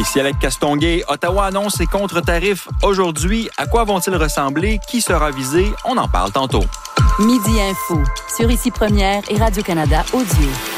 Ici Alec Castonguay, Ottawa annonce ses contre-tarifs aujourd'hui. À quoi vont-ils ressembler? Qui sera visé? On en parle tantôt. Midi Info, sur Ici Première et Radio-Canada Audio.